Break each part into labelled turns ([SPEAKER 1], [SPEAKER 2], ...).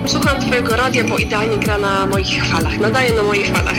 [SPEAKER 1] Słucham twojego radia, bo idealnie gra na moich falach. Nadaje na moich falach.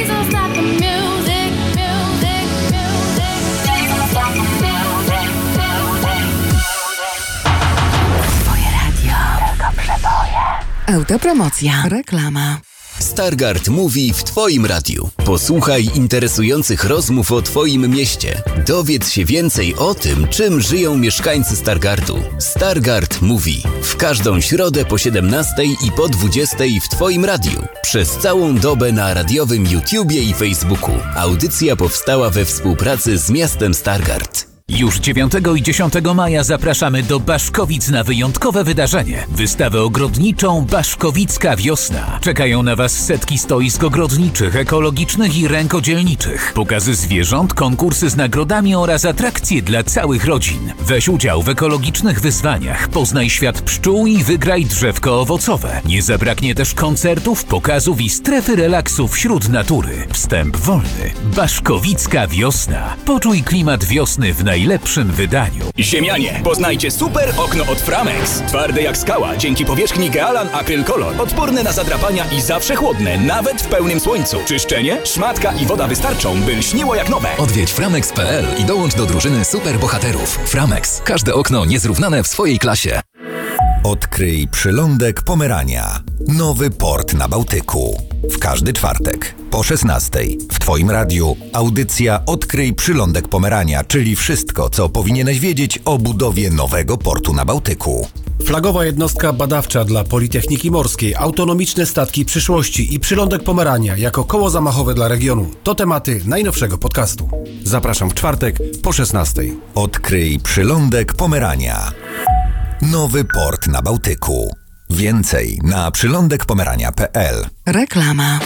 [SPEAKER 2] Twoje radio. Tylko przeboje. Autopromocja. Reklama.
[SPEAKER 3] Stargard mówi w Twoim radiu. Posłuchaj interesujących rozmów o Twoim mieście. Dowiedz się więcej o tym, czym żyją mieszkańcy Stargardu. Stargard mówi w każdą środę po 17 i po 20 w Twoim radiu. Przez całą dobę na radiowym YouTubie i Facebooku. Audycja powstała we współpracy z miastem Stargard.
[SPEAKER 4] Już 9 i 10 maja zapraszamy do Baszkowic na wyjątkowe wydarzenie. Wystawę ogrodniczą Baszkowicka Wiosna. Czekają na Was setki stoisk ogrodniczych, ekologicznych i rękodzielniczych. Pokazy zwierząt, konkursy z nagrodami oraz atrakcje dla całych rodzin. Weź udział w ekologicznych wyzwaniach. Poznaj świat pszczół i wygraj drzewko owocowe. Nie zabraknie też koncertów, pokazów i strefy relaksu wśród natury. Wstęp wolny. Baszkowicka Wiosna. Poczuj klimat wiosny w najlepszym wydaniu.
[SPEAKER 5] Ziemianie, poznajcie super okno od Framex. Twarde jak skała, dzięki powierzchni Gealan Acryl Color. Odporne na zadrapania i zawsze chłodne, nawet w pełnym słońcu. Czyszczenie, szmatka i woda wystarczą, by lśniło jak nowe.
[SPEAKER 6] Odwiedź framex.pl i dołącz do drużyny super bohaterów. Framex. Każde okno niezrównane w swojej klasie.
[SPEAKER 7] Odkryj przylądek Pomerania. Nowy port na Bałtyku. W każdy czwartek po 16 w Twoim radiu audycja Odkryj przylądek Pomerania, czyli wszystko, co powinieneś wiedzieć o budowie nowego portu na Bałtyku.
[SPEAKER 8] Flagowa jednostka badawcza dla Politechniki Morskiej, autonomiczne statki przyszłości i przylądek Pomerania jako koło zamachowe dla regionu. To tematy najnowszego podcastu. Zapraszam w czwartek po 16.
[SPEAKER 7] Odkryj przylądek Pomerania. Nowy port na Bałtyku. Więcej na przylądekpomerania.pl.
[SPEAKER 2] Reklama.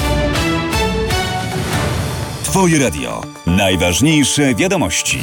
[SPEAKER 5] Twoje radio. Najważniejsze wiadomości.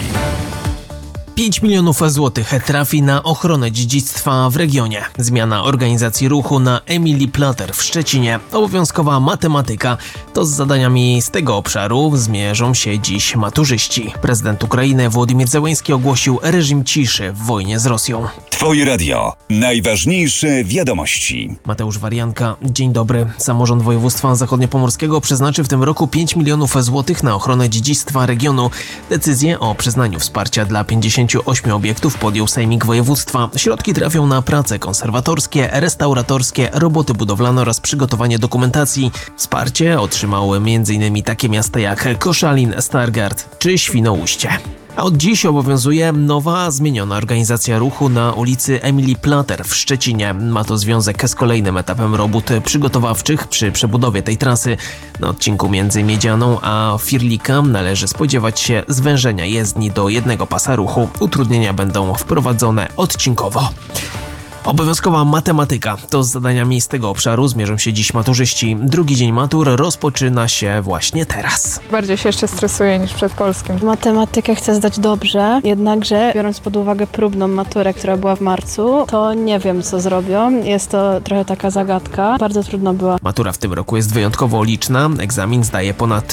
[SPEAKER 9] 5 milionów złotych trafi na ochronę dziedzictwa w regionie. Zmiana organizacji ruchu na Emilii Plater w Szczecinie. Obowiązkowa matematyka. To z zadaniami z tego obszaru zmierzą się dziś maturzyści. Prezydent Ukrainy Wołodymyr Zełenski ogłosił reżim ciszy w wojnie z Rosją.
[SPEAKER 5] Twoje radio. Najważniejsze wiadomości.
[SPEAKER 9] Mateusz Warianka, dzień dobry. Samorząd województwa zachodniopomorskiego przeznaczy w tym roku 5 milionów złotych na ochronę dziedzictwa regionu. Decyzję o przyznaniu wsparcia dla 58 obiektów podjął Sejmik Województwa. Środki trafią na prace konserwatorskie, restauratorskie, roboty budowlane oraz przygotowanie dokumentacji. Wsparcie otrzymały m.in. takie miasta jak Koszalin, Stargard czy Świnoujście. A od dziś obowiązuje nowa, zmieniona organizacja ruchu na ulicy Emilii Plater w Szczecinie. Ma to związek z kolejnym etapem robót przygotowawczych przy przebudowie tej trasy. Na odcinku między Miedzianą a Firlika należy spodziewać się zwężenia jezdni do jednego pasa ruchu. Utrudnienia będą wprowadzone odcinkowo. Obowiązkowa matematyka. To z zadaniami z tego obszaru zmierzą się dziś maturzyści. Drugi dzień matur rozpoczyna się właśnie teraz.
[SPEAKER 10] Bardziej się jeszcze stresuję niż przed polskim.
[SPEAKER 11] Matematykę chcę zdać dobrze, jednakże biorąc pod uwagę próbną maturę, która była w marcu, to nie wiem, co zrobią. Jest to trochę taka zagadka. Bardzo trudno była.
[SPEAKER 9] Matura w tym roku jest wyjątkowo liczna. Egzamin zdaje ponad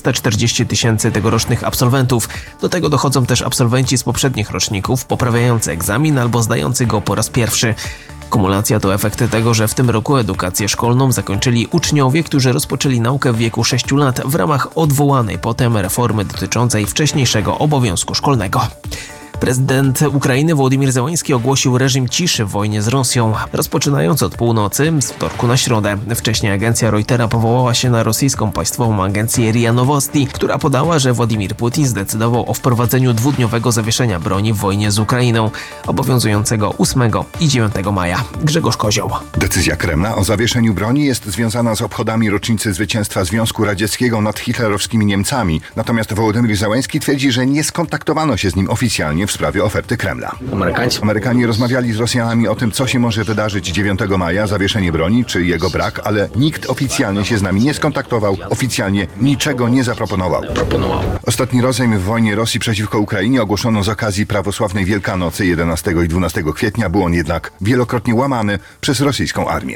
[SPEAKER 9] 340 000 tegorocznych absolwentów. Do tego dochodzą też absolwenci z poprzednich roczników, poprawiający egzamin albo zdający go po raz pierwszy. Kumulacja to efekt tego, że w tym roku edukację szkolną zakończyli uczniowie, którzy rozpoczęli naukę w wieku 6 lat w ramach odwołanej potem reformy dotyczącej wcześniejszego obowiązku szkolnego. Prezydent Ukrainy Wołodymyr Zełenski ogłosił reżim ciszy w wojnie z Rosją, rozpoczynając od północy z wtorku na środę. Wcześniej agencja Reutera powołała się na rosyjską państwową agencję RIA Novosti, która podała, że Władimir Putin zdecydował o wprowadzeniu dwudniowego zawieszenia broni w wojnie z Ukrainą, obowiązującego 8 i 9 maja. Grzegorz Kozioł.
[SPEAKER 12] Decyzja Kremla o zawieszeniu broni jest związana z obchodami rocznicy zwycięstwa Związku Radzieckiego nad hitlerowskimi Niemcami. Natomiast Wołodymyr Zełenski twierdzi, że nie skontaktowano się z nim oficjalnie w sprawie oferty Kremla. Amerykanie rozmawiali z Rosjanami o tym, co się może wydarzyć 9 maja, zawieszenie broni czy jego brak, ale nikt oficjalnie się z nami nie skontaktował, oficjalnie niczego nie zaproponował. Ostatni rozejm w wojnie Rosji przeciwko Ukrainie ogłoszono z okazji prawosławnej Wielkanocy 11 i 12 kwietnia. Był on jednak wielokrotnie łamany przez rosyjską armię.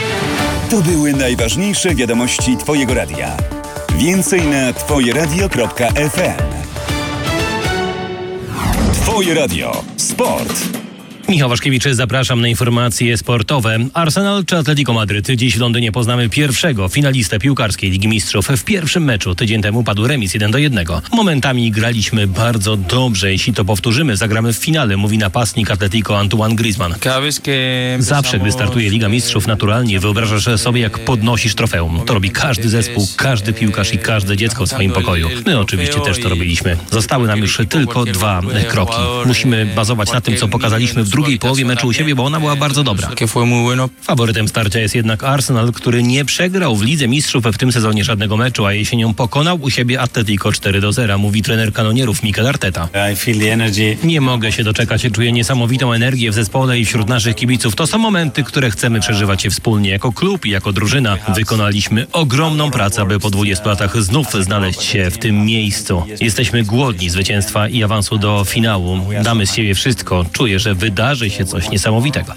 [SPEAKER 5] To były najważniejsze wiadomości Twojego radia. Więcej na twojeradio.fm. Twoje radio. Sport.
[SPEAKER 13] Michał Waszkiewicz, zapraszam na informacje sportowe. Arsenal czy Atletico Madryt? Dziś w Londynie poznamy pierwszego finalistę piłkarskiej Ligi Mistrzów. W pierwszym meczu tydzień temu padł remis 1-1. Momentami graliśmy bardzo dobrze. Jeśli to powtórzymy, zagramy w finale, mówi napastnik Atletico Antoine Griezmann. Zawsze, gdy startuje Liga Mistrzów, naturalnie wyobrażasz sobie, jak podnosisz trofeum. To robi każdy zespół, każdy piłkarz i każde dziecko w swoim pokoju. My oczywiście też to robiliśmy. Zostały nam już tylko 2 kroki. Musimy bazować na tym, co pokazaliśmy w drugiej połowie meczu u siebie, bo ona była bardzo dobra. Faworytem starcia jest jednak Arsenal, który nie przegrał w Lidze Mistrzów w tym sezonie żadnego meczu, a jesienią pokonał u siebie Atletico 4-0, mówi trener kanonierów Mikel Arteta. Nie mogę się doczekać, czuję niesamowitą energię w zespole i wśród naszych kibiców. To są momenty, które chcemy przeżywać wspólnie jako klub i jako drużyna. Wykonaliśmy ogromną pracę, aby po 20 latach znów znaleźć się w tym miejscu. Jesteśmy głodni zwycięstwa i awansu do finału. Damy z siebie wszystko. Czuję, że wydarzy się coś niesamowitego.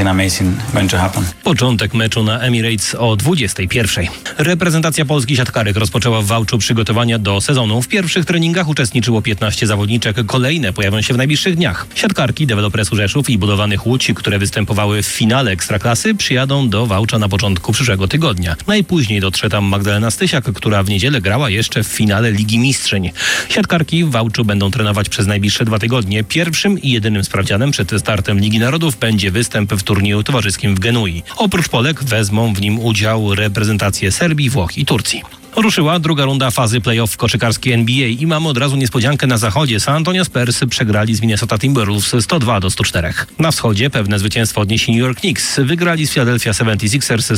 [SPEAKER 13] Początek meczu na Emirates o 21:00. Reprezentacja Polski siatkarek rozpoczęła w Wałczu przygotowania do sezonu. W pierwszych treningach uczestniczyło 15 zawodniczek. Kolejne pojawią się w najbliższych dniach. Siatkarki Dewelopresu Rzeszów i Budowanych Łódź, które występowały w finale Ekstraklasy, przyjadą do Wałcza na początku przyszłego tygodnia. Najpóźniej dotrze tam Magdalena Stysiak, która w niedzielę grała jeszcze w finale Ligi Mistrzyń. Siatkarki w Wałczu będą trenować przez najbliższe 2 tygodnie. Pierwszym i jedynym sprawdzianem przed startem Ligi Narodów będzie występ w turnieju towarzyskim w Genui. Oprócz Polek wezmą w nim udział reprezentacje Serbii, Włoch i Turcji. Ruszyła druga runda fazy play-off koszykarskiej NBA i mamy od razu niespodziankę na zachodzie. San Antonio Spurs przegrali z Minnesota Timberwolves 102-104. Na wschodzie pewne zwycięstwo odnieśli New York Knicks. Wygrali z Philadelphia 76ers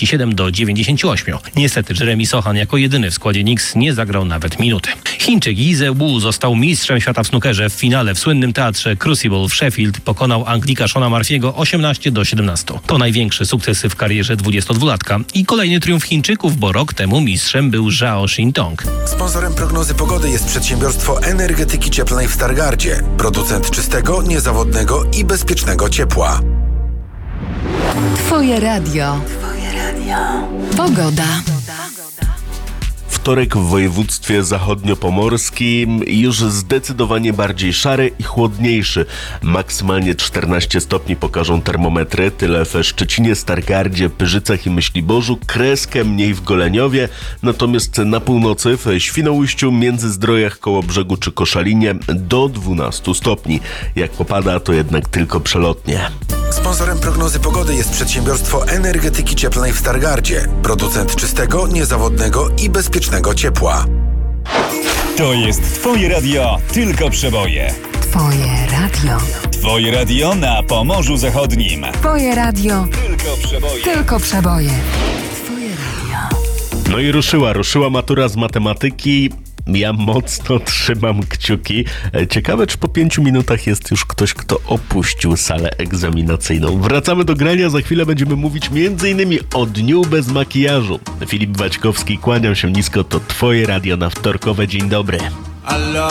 [SPEAKER 13] 137-98. Niestety Jeremy Sohan jako jedyny w składzie Knicks nie zagrał nawet minuty. Chińczyk Yi Ze-woo został mistrzem świata w snookerze. W finale w słynnym teatrze Crucible w Sheffield pokonał Anglika Shona Murphy'ego 18-17. To największy sukces w karierze 22-latka i kolejny triumf Chińczyków, bo rok temu mistrzem był Zhao Xintong.
[SPEAKER 14] Sponsorem prognozy pogody jest przedsiębiorstwo energetyki cieplnej w Stargardzie. Producent czystego, niezawodnego i bezpiecznego ciepła.
[SPEAKER 2] Twoje radio. Pogoda.
[SPEAKER 15] Wtorek w województwie zachodniopomorskim już zdecydowanie bardziej szary i chłodniejszy. Maksymalnie 14 stopni pokażą termometry, tyle w Szczecinie, Stargardzie, Pyrzycach i Myśliborzu, kreskę mniej w Goleniowie, natomiast na północy w Świnoujściu, Międzyzdrojach, Kołobrzegu czy Koszalinie do 12 stopni. Jak popada, to jednak tylko przelotnie.
[SPEAKER 14] Sponsorem prognozy pogody jest przedsiębiorstwo energetyki cieplnej w Stargardzie. Producent czystego, niezawodnego i bezpiecznego ciepła.
[SPEAKER 5] To jest Twoje radio, tylko przeboje.
[SPEAKER 2] Twoje radio.
[SPEAKER 5] Twoje radio na Pomorzu Zachodnim.
[SPEAKER 2] Twoje radio.
[SPEAKER 5] Tylko przeboje.
[SPEAKER 2] Tylko przeboje. Twoje radio.
[SPEAKER 15] No i ruszyła matura z matematyki. Ja mocno trzymam kciuki. Ciekawe, czy po 5 minutach jest już ktoś, kto opuścił salę egzaminacyjną. Wracamy do grania, za chwilę będziemy mówić m.in. o dniu bez makijażu. Filip Waćkowski, kłaniam się nisko, to Twoje radio na wtorkowe. Dzień dobry.